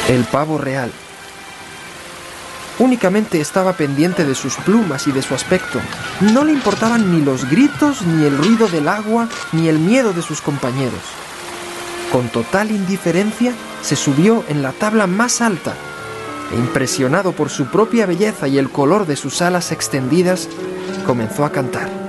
El pavo real. Únicamente estaba pendiente de sus plumas y de su aspecto. No le importaban ni los gritos, ni el ruido del agua, ni el miedo de sus compañeros. Con total indiferencia, se subió en la tabla más alta e, impresionado por su propia belleza y el color de sus alas extendidas, comenzó a cantar.